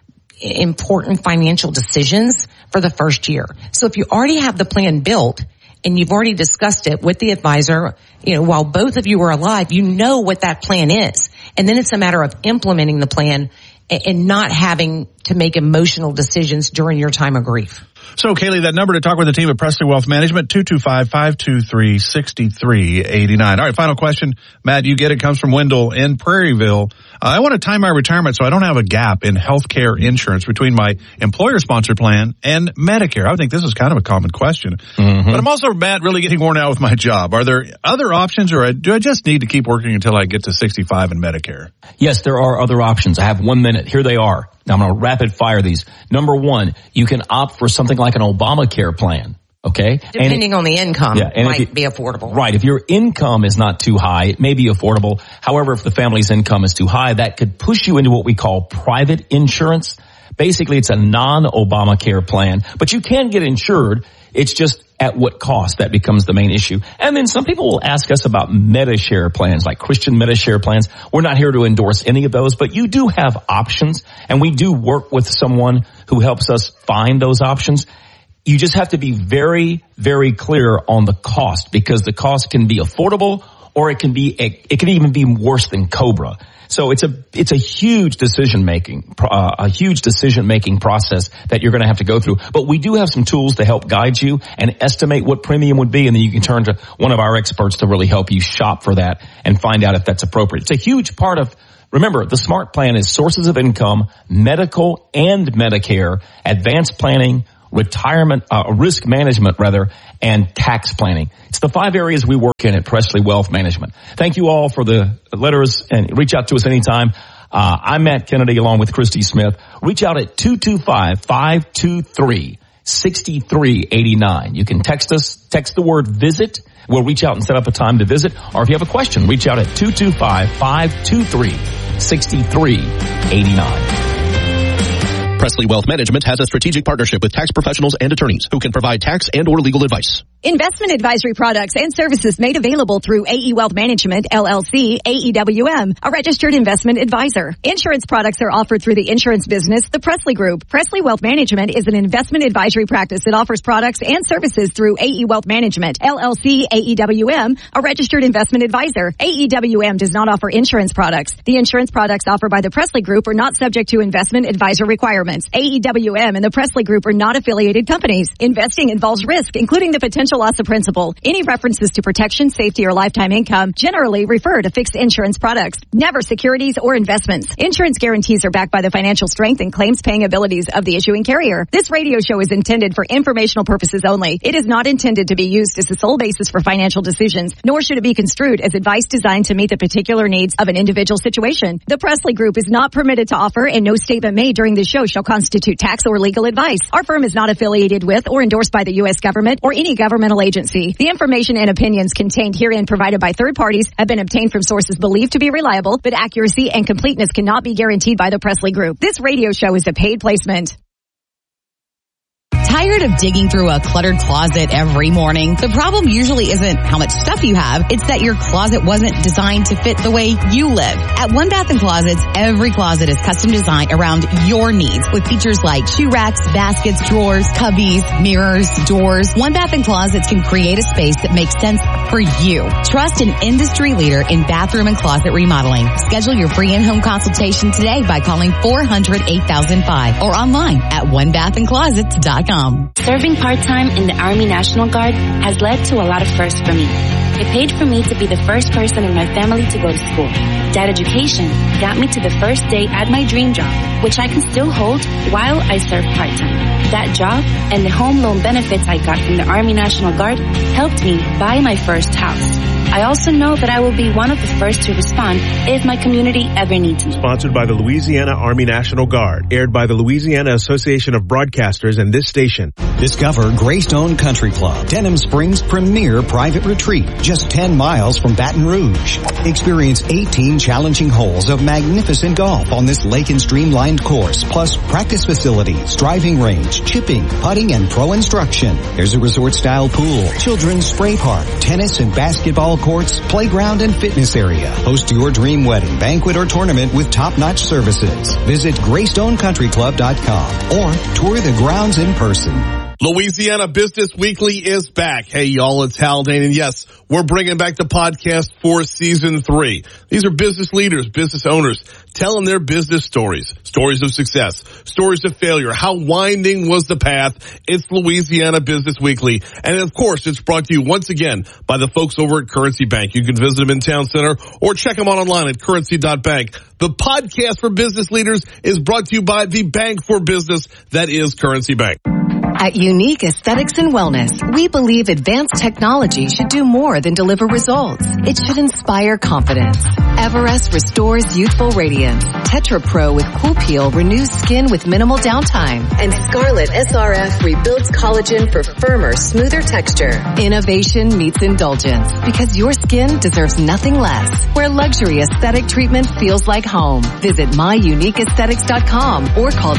important financial decisions for the first year. So if you already have the plan built, and you've already discussed it with the advisor, while both of you are alive, you know what that plan is. And then it's a matter of implementing the plan and not having to make emotional decisions during your time of grief. So, Kaylee, that number to talk with the team at Presley Wealth Management, 225-523-6389. All right, final question. Matt, you get it, comes from Wendell in Prairieville. I want to time my retirement so I don't have a gap in health care insurance between my employer-sponsored plan and Medicare. I would think this is kind of a common question. Mm-hmm. But I'm also, Matt, really getting worn out with my job. Are there other options, or do I just need to keep working until I get to 65 in Medicare? Yes, there are other options. I have 1 minute. Here they are. Now I'm going to rapid fire these. Number one, you can opt for something like an Obamacare plan. Okay. Depending on the income, it might be affordable. Right. If your income is not too high, it may be affordable. However, if the family's income is too high, that could push you into what we call private insurance. Basically, it's a non-Obamacare plan, but you can get insured. It's just at what cost? That becomes the main issue. And then some people will ask us about Medi-Share plans, like Christian Medi-Share plans. We're not here to endorse any of those, but you do have options, and we do work with someone who helps us find those options. You just have to be very, very clear on the cost, because the cost can be affordable or it can even be worse than Cobra. So it's a huge decision making process that you're going to have to go through. But we do have some tools to help guide you and estimate what premium would be, and then you can turn to one of our experts to really help you shop for that and find out if that's appropriate. It's a huge part of. Remember, the SMART plan is sources of income, medical and Medicare, advanced planning, retirement, risk management and tax planning. It's the 5 areas we work in at Presley Wealth Management. Thank you all for the letters, and reach out to us anytime. I'm Matt Kennedy along with Christy Smith. Reach out at 225-523-6389. You can text us, text the word visit. We'll reach out and set up a time to visit. Or if you have a question, reach out at 225-523-6389. Presley Wealth Management has a strategic partnership with tax professionals and attorneys who can provide tax and or legal advice. Investment advisory products and services made available through AE Wealth Management, LLC, AEWM, a registered investment advisor. Insurance products are offered through the insurance business, the Presley Group. Presley Wealth Management is an investment advisory practice that offers products and services through AE Wealth Management, LLC, AEWM, a registered investment advisor. AEWM does not offer insurance products. The insurance products offered by the Presley Group are not subject to investment advisor requirements. AEWM and the Presley Group are not affiliated companies. Investing involves risk, including the potential loss of principal. Any references to protection, safety, or lifetime income generally refer to fixed insurance products, never securities or investments. Insurance guarantees are backed by the financial strength and claims paying abilities of the issuing carrier. This radio show is intended for informational purposes only. It is not intended to be used as the sole basis for financial decisions, nor should it be construed as advice designed to meet the particular needs of an individual situation. The Presley Group is not permitted to offer, and no statement made during this show shall constitute tax or legal advice. Our firm is not affiliated with or endorsed by the U.S. government or any governmental agency. The information and opinions contained herein provided by third parties have been obtained from sources believed to be reliable, but accuracy and completeness cannot be guaranteed by the Presley Group. This radio show is a paid placement. Tired of digging through a cluttered closet every morning? The problem usually isn't how much stuff you have, it's that your closet wasn't designed to fit the way you live. At One Bath & Closets, every closet is custom designed around your needs with features like shoe racks, baskets, drawers, cubbies, mirrors, doors. One Bath & Closets can create a space that makes sense for you. Trust an industry leader in bathroom and closet remodeling. Schedule your free in-home consultation today by calling 400-8005 or online at onebathandclosets.com. Serving part-time in the Army National Guard has led to a lot of firsts for me. It paid for me to be the first person in my family to go to school. That education got me to the first day at my dream job, which I can still hold while I serve part-time. That job and the home loan benefits I got from the Army National Guard helped me buy my first house. I also know that I will be one of the first to respond if my community ever needs me. Sponsored by the Louisiana Army National Guard. Aired by the Louisiana Association of Broadcasters and this station. Discover Greystone Country Club, Denham Springs' premier private retreat, just 10 miles from Baton Rouge. Experience 18 challenging holes of magnificent golf on this lake and streamlined course, plus practice facilities, driving range, chipping, putting, and pro instruction. There's a resort-style pool, children's spray park, tennis and basketball courts, playground, and fitness area. Host your dream wedding, banquet, or tournament with top-notch services. Visit GreystonCountryClub.com or tour the grounds in person. Louisiana Business Weekly is back. Hey, y'all, it's Haldane, and yes, we're bringing back the podcast for season 3. These are business leaders, business owners, telling their business stories, stories of success, stories of failure. How winding was the path? It's Louisiana Business Weekly. And of course, it's brought to you once again by the folks over at Currency Bank. You can visit them in Town Center or check them out online at currency.bank. The podcast for business leaders is brought to you by the bank for business that is Currency Bank. At Unique Aesthetics and Wellness, we believe advanced technology should do more than deliver results. It should inspire confidence. Everest restores youthful radiance. Tetra Pro with Cool Peel renews skin with minimal downtime. And Scarlet SRF rebuilds collagen for firmer, smoother texture. Innovation meets indulgence because your skin deserves nothing less. Where luxury aesthetic treatment feels like home. Visit myuniqueaesthetics.com or call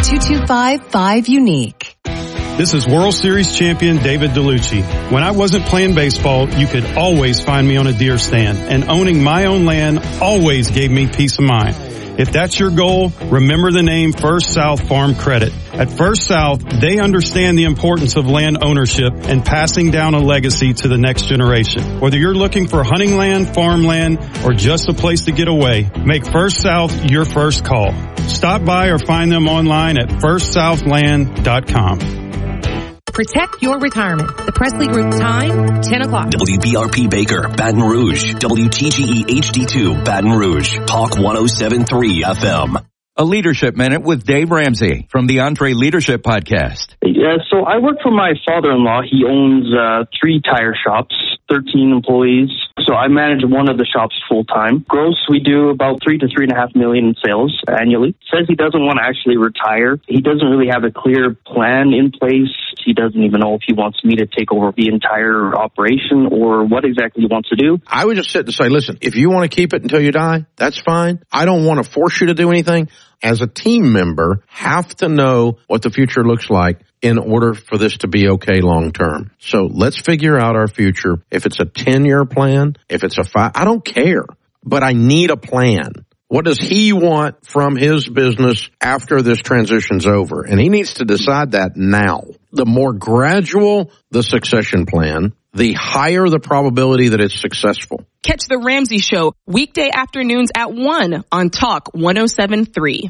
225-5UNIQUE. This is World Series champion David DeLucci. When I wasn't playing baseball, you could always find me on a deer stand, and owning my own land always gave me peace of mind. If that's your goal, remember the name First South Farm Credit. At First South, they understand the importance of land ownership and passing down a legacy to the next generation. Whether you're looking for hunting land, farmland, or just a place to get away, make First South your first call. Stop by or find them online at firstsouthland.com. Protect your retirement. The Presley Group time, 10 o'clock. WBRP Baker, Baton Rouge. WTGE HD2, Baton Rouge. Talk 107.3 FM. A Leadership Minute with Dave Ramsey from the Entree Leadership Podcast. Yeah, so I work for my father-in-law. He owns 3 tire shops, 13 employees. So I manage one of the shops full-time. Gross, we do about $3 to $3.5 million in sales annually. Says he doesn't want to actually retire. He doesn't really have a clear plan in place. He doesn't even know if he wants me to take over the entire operation or what exactly he wants to do. I would just sit and say, listen, if you want to keep it until you die, that's fine. I don't want to force you to do anything. As a team member, have to know what the future looks like in order for this to be okay long term. So let's figure out our future. If it's a 10-year plan, if it's a 5, I don't care, but I need a plan. What does he want from his business after this transition's over? And he needs to decide that now. The more gradual the succession plan, the higher the probability that it's successful. Catch The Ramsey Show weekday afternoons at 1 on Talk 107.3.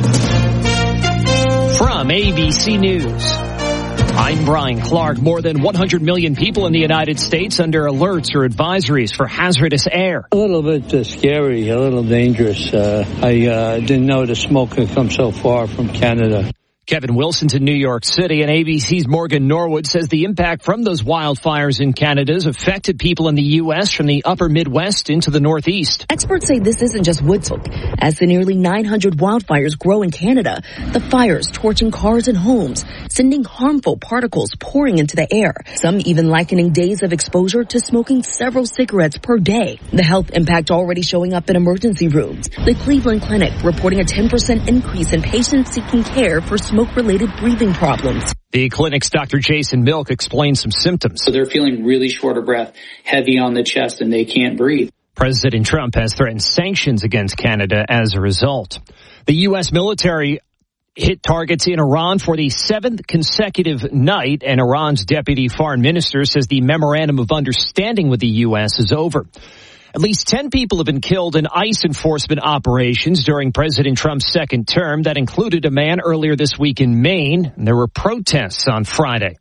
From ABC News, I'm Brian Clark. More than 100 million people in the United States under alerts or advisories for hazardous air. A little bit scary, a little dangerous. I didn't know the smoke could come so far from Canada. Kevin Wilson's in New York City, and ABC's Morgan Norwood says the impact from those wildfires in Canada has affected people in the U.S. from the upper Midwest into the Northeast. Experts say this isn't just Woodstock. As the nearly 900 wildfires grow in Canada, the fires torching cars and homes, sending harmful particles pouring into the air. Some even likening days of exposure to smoking several cigarettes per day. The health impact already showing up in emergency rooms. The Cleveland Clinic reporting a 10% increase in patients seeking care for smoke-related breathing problems. The clinic's Dr. Jason Milk explains some symptoms. So they're feeling really short of breath, heavy on the chest, and they can't breathe. President Trump has threatened sanctions against Canada as a result. The U.S. military hit targets in Iran for the 7th consecutive night, and Iran's deputy foreign minister says the memorandum of understanding with the U.S. is over. At least 10 people have been killed in ICE enforcement operations during President Trump's second term. That included a man earlier this week in Maine, and there were protests on Friday.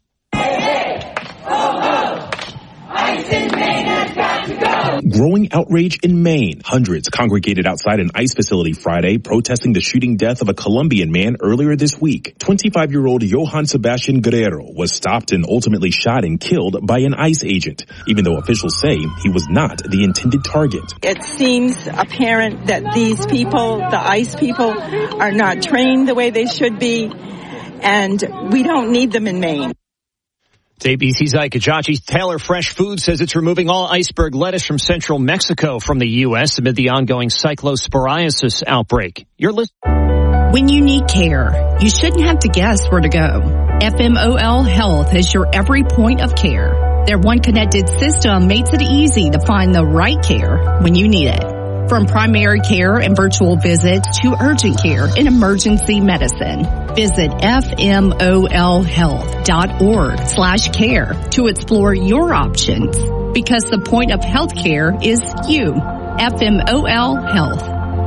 Growing outrage in Maine. Hundreds congregated outside an ICE facility Friday protesting the shooting death of a Colombian man earlier this week. 25-year-old Johan Sebastian Guerrero was stopped and ultimately shot and killed by an ICE agent, even though officials say he was not the intended target. It seems apparent that these people, the ICE people, are not trained the way they should be, and we don't need them in Maine. It's ABC's Ike Ajachi. Taylor Fresh Foods says it's removing all iceberg lettuce from central Mexico from the U.S. amid the ongoing cyclosporiasis outbreak. You're listening. When you need care, you shouldn't have to guess where to go. FMOL Health is your every point of care. Their one connected system makes it easy to find the right care when you need it. From primary care and virtual visits to urgent care and emergency medicine. Visit FMOLhealth.org/care to explore your options. Because the point of healthcare is you. FMOL Health.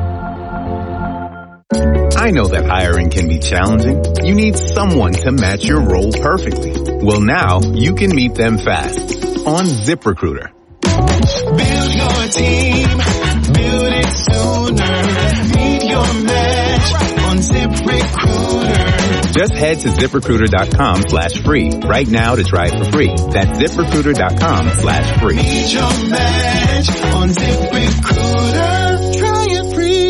I know that hiring can be challenging. You need someone to match your role perfectly. Well, now you can meet them fast on ZipRecruiter. Build your team. Build it sooner. Meet your match on ZipRecruiter. Just head to ZipRecruiter.com/free right now to try it for free. That's ZipRecruiter.com/free. Meet your match on ZipRecruiter. Try it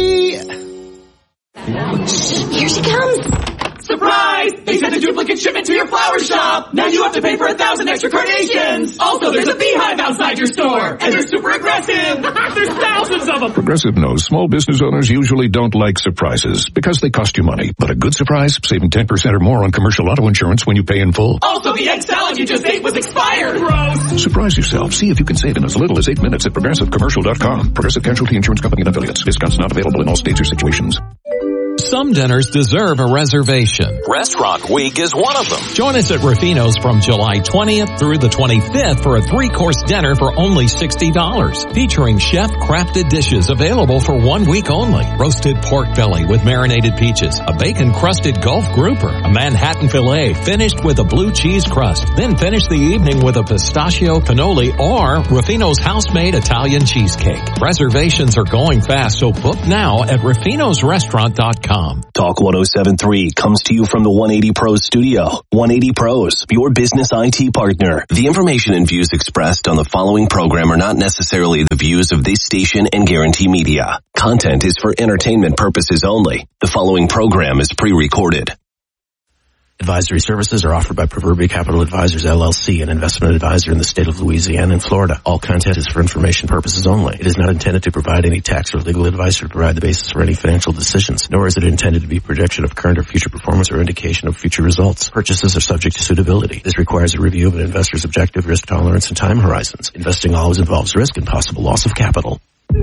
free. Here she comes. Surprise! They sent a duplicate shipment to your flower shop! Now you have to pay for 1,000 extra carnations! Also, there's a beehive outside your store! And they're super aggressive! There's thousands of them! Progressive knows small business owners usually don't like surprises because they cost you money. But a good surprise, saving 10% or more on commercial auto insurance when you pay in full. Also, the egg salad you just ate was expired! Gross! Surprise yourself. See if you can save in as little as 8 minutes at ProgressiveCommercial.com. Progressive Casualty Insurance Company and Affiliates. Discounts not available in all states or situations. some dinners deserve a reservation. Restaurant Week is one of them. Join us at Ruffino's from July 20th through the 25th for a 3-course dinner for only $60. Featuring chef-crafted dishes available for 1 week only. Roasted pork belly with marinated peaches, a bacon-crusted Gulf grouper, a Manhattan filet finished with a blue cheese crust. Then finish the evening with a pistachio cannoli or Ruffino's house-made Italian cheesecake. Reservations are going fast, so book now at ruffinosrestaurant.com. Talk 107.3 comes to you from the 180 Pros studio. 180 Pros, your business IT partner. The information and views expressed on the following program are not necessarily the views of this station and Guarantee Media. Content is for entertainment purposes only. The following program is pre-recorded. Advisory services are offered by Proverbial Capital Advisors, LLC, an investment advisor in the state of Louisiana and Florida. All content is for information purposes only. It is not intended to provide any tax or legal advice or to provide the basis for any financial decisions, nor is it intended to be prediction of current or future performance or indication of future results. Purchases are subject to suitability. This requires a review of an investor's objective, risk tolerance, and time horizons. Investing always involves risk and possible loss of capital.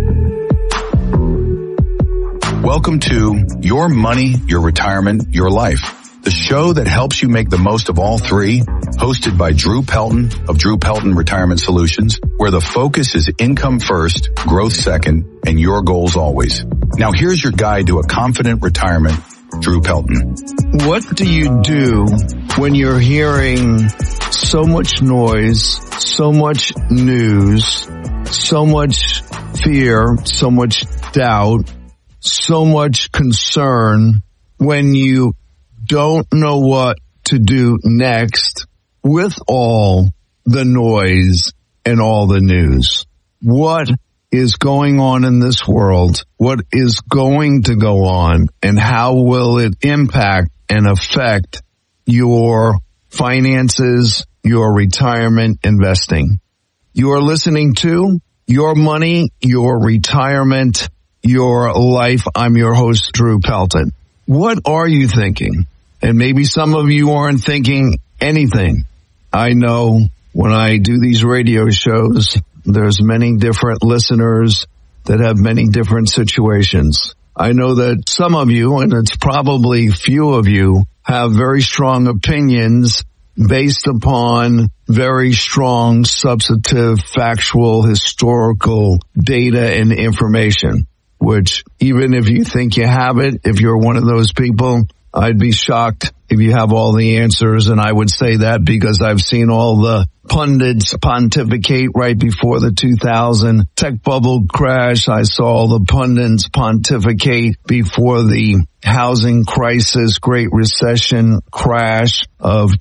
Welcome to Your Money, Your Retirement, Your Life, the show that helps you make the most of all three, hosted by Drew Pelton of Drew Pelton Retirement Solutions, where the focus is income first, growth second, and your goals always. Now here's your guide to a confident retirement, Drew Pelton. What do you do when you're hearing so much noise, so much news, so much fear, so much doubt, so much concern, when you don't know what to do next with all the noise and all the news? What is going on in this world? What is going to go on? And how will it impact and affect your finances, your retirement investing? You are listening to Your Money, Your Retirement, Your Life. I'm your host, Drew Pelton. What are you thinking? And maybe some of you aren't thinking anything. I know when I do these radio shows, there's many different listeners that have many different situations. I know that some of you, and it's probably few of you, have very strong opinions based upon very strong, substantive, factual, historical data and information, which even if you think you have it, if you're one of those people, I'd be shocked if you have all the answers. And I would say that because I've seen all the pundits pontificate right before the 2000 tech bubble crash. I saw all the pundits pontificate before the housing crisis, Great Recession crash of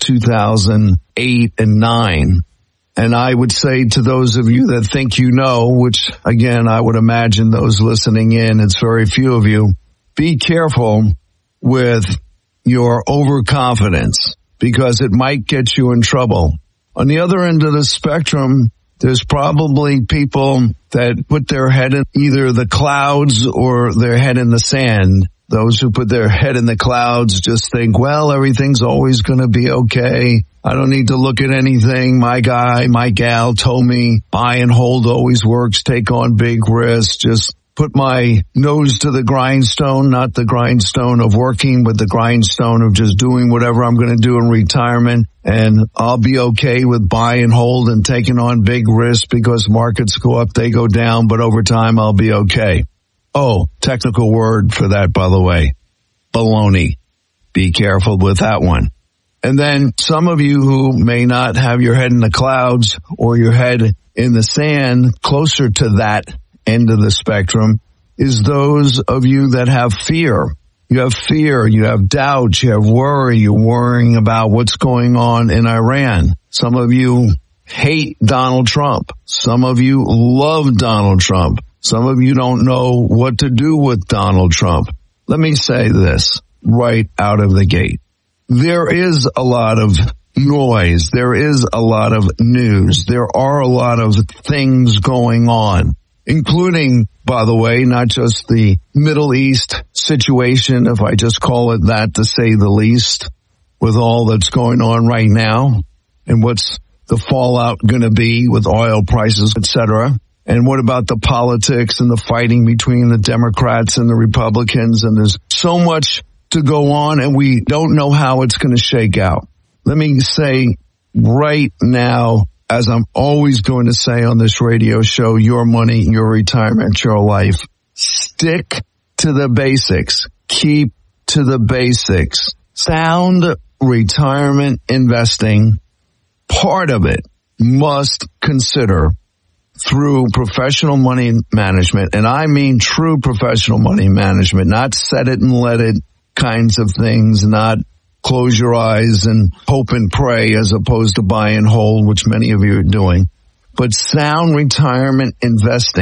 2008 and 9. And I would say to those of you that think you know, which again, I would imagine those listening in, it's very few of you, be careful with your overconfidence because it might get you in trouble. On the other end of the spectrum, there's probably people that put their head in either the clouds or their head in the sand. Those who put their head in the clouds just think, well, everything's always going to be okay. I don't need to look at anything. My guy, my gal told me buy and hold always works. Take on big risks. Just put my nose to the grindstone, not the grindstone of working, but the grindstone of just doing whatever I'm going to do in retirement. And I'll be okay with buy and hold and taking on big risks because markets go up, they go down, but over time I'll be okay. Oh, technical word for that, by the way, baloney. Be careful with that one. And then some of you who may not have your head in the clouds or your head in the sand, closer to that end of the spectrum, is those of you that have fear. You have fear, you have doubt, you have worry, you're worrying about what's going on in Iran. Some of you hate Donald Trump. Some of you love Donald Trump. Some of you don't know what to do with Donald Trump. Let me say this right out of the gate. There is a lot of noise. There is a lot of news. There are a lot of things going on, including, by the way, not just the Middle East situation, if I just call it that to say the least, with all that's going on right now and what's the fallout going to be with oil prices, etc. And what about the politics and the fighting between the Democrats and the Republicans? And there's so much to go on, and we don't know how it's going to shake out. Let me say right now, as I'm always going to say on this radio show, your money, your retirement, your life. Stick to the basics. Keep to the basics. Sound retirement investing, part of it must consider through professional money management. And I mean true professional money management, not set it and let it kinds of things, not close your eyes and hope and pray as opposed to buy and hold, which many of you are doing. But sound retirement investing.